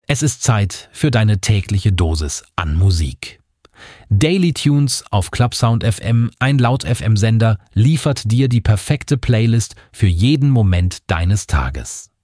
Es ist Zeit für deine tägliche Dosis an Musik. Daily Tunes auf Clubsound FM, ein Laut-FM-Sender, liefert dir die perfekte Playlist für jeden Moment deines Tages.